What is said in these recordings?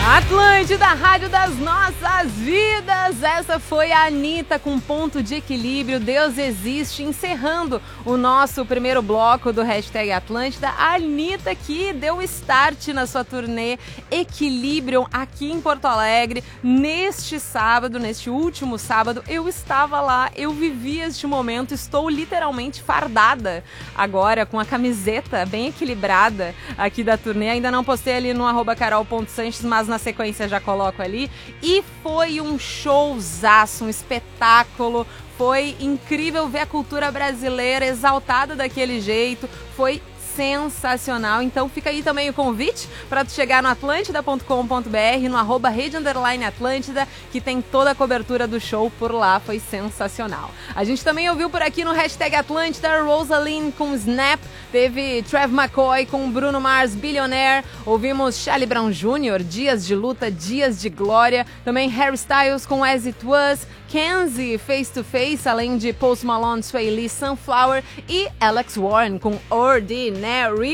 Atlântida, rádio das nossas vidas. Essa foi a Anitta com Ponto de Equilíbrio, Deus Existe, encerrando o nosso primeiro bloco do Hashtag Atlântida. A Anitta que deu start na sua turnê Equilibrium aqui em Porto Alegre. Neste sábado, neste último sábado, eu estava lá, eu vivi este momento, estou literalmente fardada agora com a camiseta bem equilibrada aqui da turnê. Ainda não postei ali no @carol.sanches, mas na sequência já coloco ali. E foi um showzaço, um espetáculo. Foi incrível ver a cultura brasileira exaltada daquele jeito. Foi sensacional. Então fica aí também o convite para tu chegar no atlântida.com.br, no @rede_Atlântida, que tem toda a cobertura do show por lá. Foi sensacional. A gente também ouviu por aqui no Hashtag Atlântida Rosaline com Snap, teve Trav McCoy com Bruno Mars, Billionaire, ouvimos Charlie Brown Jr., Dias de Luta, Dias de Glória, também Harry Styles com As It Was, Kenzie, Face to Face, além de Post Malone, Sway Lee, Sunflower e Alex Warren com Ordinary.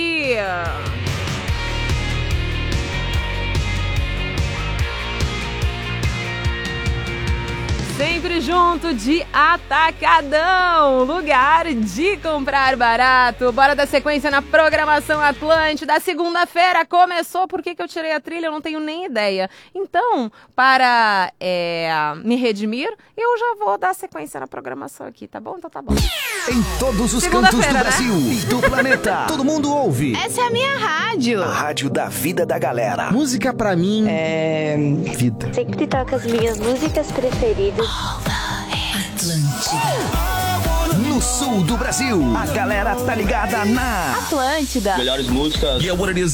Sempre junto de Atacadão, lugar de comprar barato. Bora dar sequência na programação Atlântida. Segunda-feira começou. Por que eu tirei a trilha? Eu não tenho nem ideia. Então, para me redimir, eu já vou dar sequência na programação aqui, tá bom? Então tá bom. Em todos os cantos do Brasil, do planeta, todo mundo ouve. Essa é a minha rádio. A rádio da vida da galera. Música pra mim é vida. Sempre toca as minhas músicas preferidas. Atlântida. No sul do Brasil, a galera tá ligada na Atlântida. Melhores músicas. Yeah, what it is